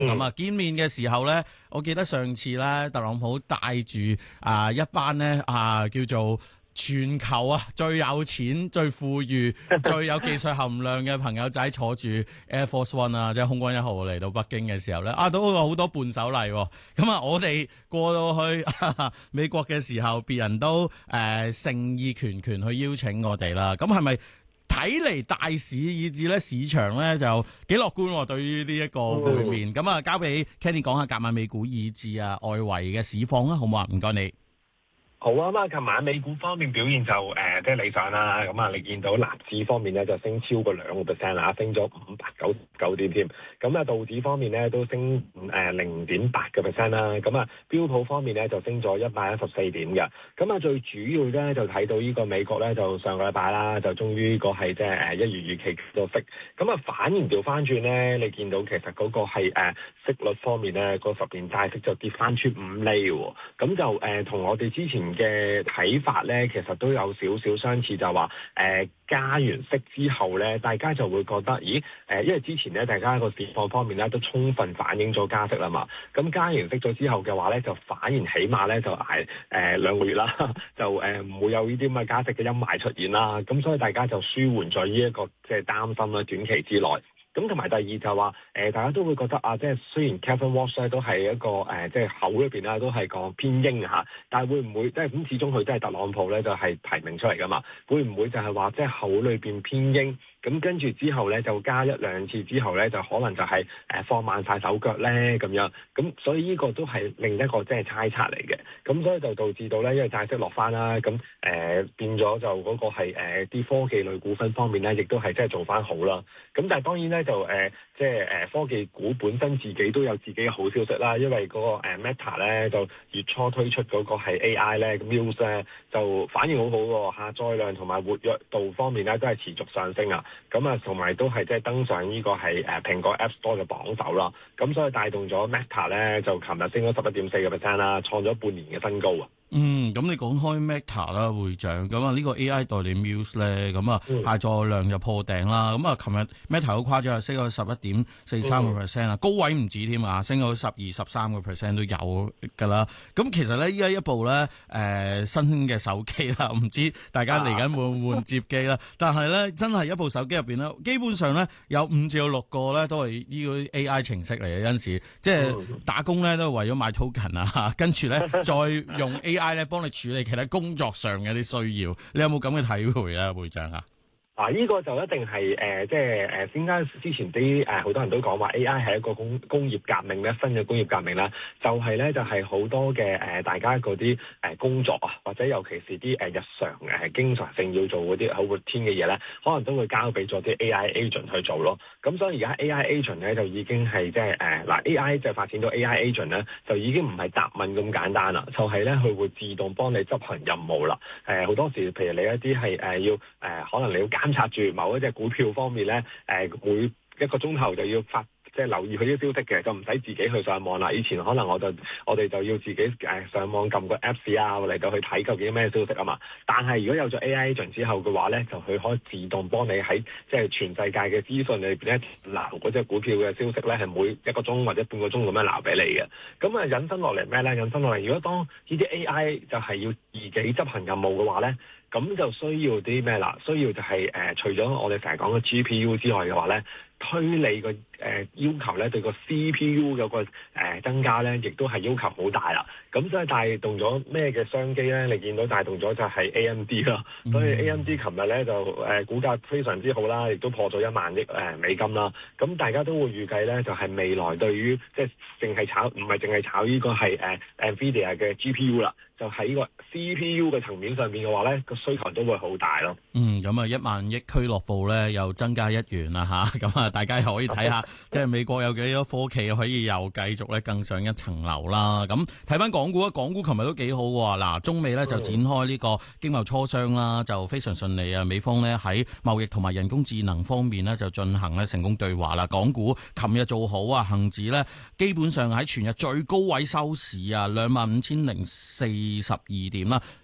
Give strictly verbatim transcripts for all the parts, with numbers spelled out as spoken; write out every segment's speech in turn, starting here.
咁啊，見面嘅時候咧，我記得上次咧，特朗普帶住啊一班咧啊叫做全球啊最有錢、最富裕、最有技術含量嘅朋友仔坐住 Air Force One 啊，即係空軍一號嚟到北京嘅時候咧，啊都有好多伴手禮喎。咁啊，我哋過到去哈哈美國嘅時候，別人都誒、呃、誠意拳拳去邀請我哋啦。咁係咪？睇嚟大市以至咧市場咧就幾樂觀喎，對於呢一個會面。咁啊、嗯，交俾 Kenny 講下隔晚美股以至啊外圍嘅市況啦，好唔好啊？唔該你。 好啊，咁啊，琴晚美股方面表現就誒、呃、即係理想啦。咁啊，你見到納指方面咧就升超過兩個 percent 啦，升咗五百九十九點添。咁啊，道指方面咧都升誒零點八個 percent 啦。咁啊，標普方面咧就升咗一百一十四點嘅。咁啊，最主要咧就睇到呢個美國咧就上個禮拜啦，就終於個係即係誒一如預期個息。咁啊，反而調翻轉咧，你見到其實嗰個係誒息率方面咧，個十年債息就跌翻出五厘喎。咁就誒同、呃、我哋之前嘅睇法咧，其實都有少少相似，就話誒、呃、加完息之後咧，大家就會覺得，咦誒、呃，因為之前咧，大家個市況方面咧都充分反映咗加息啦嘛，咁加完息咗之後嘅話咧，就反而起碼咧就捱誒、呃、兩個月啦，就誒唔、呃、會有呢啲咁嘅加息嘅陰霾出現啦，咁所以大家就舒緩咗呢一個即係擔心啦，短期之內。咁同埋第二就係話，誒、呃、大家都會覺得啊，即係雖然 Kevin Walsh 咧都係一個誒、呃，即係口裏邊咧都係講偏鷹嚇，但係會唔會即係咁始終佢都係特朗普咧就係、是、提名出嚟噶嘛？會唔會就係話即係口裏邊偏鷹？咁跟住之後咧，就加一兩次之後咧，就可能就係誒放慢晒手腳咧咁樣。咁所以呢個都係另一個即係猜測嚟嘅。咁所以就導致到咧，因為債息落翻啦，咁誒、呃、變咗就嗰個係啲、呃、科技類股份方面咧，亦都係即係做翻好啦。咁但係當然咧，就誒、呃、即係誒科技股本身自己都有自己嘅好消息啦。因為嗰個 Meta 咧就月初推出嗰個係 A I 咧，咁 Muse 咧就反應好好喎，下載量同埋活躍度方面咧都係持續上升啊。咁啊，同埋都係即係登上呢個係誒蘋果 App Store 嘅榜首啦。咁所以帶動咗 Meta 咧，就琴日升咗十一點四個 percent 啦，創咗半年嘅新高啊！ 嗯，咁你講開 Meta 啦，會長，咁啊呢個 A I 代理 Muse 咧，咁啊下載量就破頂啦。咁啊，琴日 Meta 好誇張，升咗十一點四三個 percent 啊，高位唔止添啊，升咗十二十三個 percent 都有㗎啦。咁其實咧，依家一部咧誒、呃、新嘅手機啦，唔知大家嚟緊會唔會換摺機啦？但係咧，真係一部手機入邊咧，基本上咧有五至到六個咧都係呢個 A I 程式嚟嘅，有陣時即係打工咧都係為咗買 token 啊，跟住咧再用 A I。A I 咧幫你處理其他工作上嘅啲需要，你有冇咁嘅體會啊，會長啊？ 啊！呢、這個就一定係誒、呃，即係誒，點解之前啲誒好多人都講話 A I 係一個工工業革命咧，新嘅工業革命啦，就係、是、咧就係、是、好多嘅誒、呃，大家嗰啲誒工作啊，或者尤其是啲誒日常誒、呃、經常性要做嗰啲好 routine 嘅嘢咧，可能都會交俾咗啲 A I agent 去做咯。咁所以而家 A I agent 咧就已經係即係誒嗱 A I 就發展到 A I agent 咧，就已經唔係答問咁簡單啦，就係咧佢會自動幫你執行任務啦。誒、呃、好多時，譬如你一啲係誒要誒、呃，可能你要監察住某一隻股票方面咧，誒、呃、每一個鐘頭就要發即係留意佢啲消息嘅，就唔使自己去上網啦。以前可能我就我哋就要自己誒上網撳個 Apps 啊嚟到去睇究竟咩消息啊嘛。但係如果有咗 A I agent 之後嘅話咧，就佢可以自動幫你喺即係全世界嘅資訊裏邊咧撈嗰隻股票嘅消息咧，係每一個鐘或者半個鐘咁樣撈俾你嘅。咁啊引申落嚟咩咧？引申落嚟，如果當呢啲 A I 就係要自己執行任務嘅話咧，咁就需要啲咩啦？需要就係、是、誒、呃，除咗我哋成日講嘅 G P U 之外嘅話咧，推理個誒、呃、要求咧，對個 C P U 嘅個誒增加咧，亦都係要求好大啦。咁所以帶動咗咩嘅商機咧？你見到帶動咗就係 A M D 啦。所以 A M D 琴日咧就誒、呃、股價非常之好啦，亦都破咗一萬億誒、呃、美金啦。咁大家都會預計咧，就係、是、未來對於即係淨係炒，唔係淨係炒呢個係誒、呃、Nvidia 嘅 G P U 啦。就喺呢個 C P U 嘅層面上面嘅話咧，個需求都會好大咯。 嗯，咁啊一萬億俱樂部咧又增加一員啦吓，咁啊大家可以睇下，即係美國有幾多科技可以又繼續咧更上一層樓啦。咁睇翻港股啊，港股琴日都幾好喎。嗱，中美咧就展開呢個經貿磋商啦，就非常順利啊。美方咧喺貿易同埋人工智能方面咧就進行咧成功對話啦。港股琴日做好啊，恒指咧基本上喺全日最高位收市啊，兩萬五千零四二十二點啦，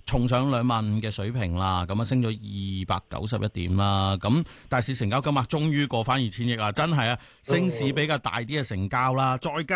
重上兩萬五嘅水平啦，咁啊升咗二百九十一點啦，咁大市成交金額終於過翻二千億啦，真係啊，升市比較大啲嘅成交啦，再加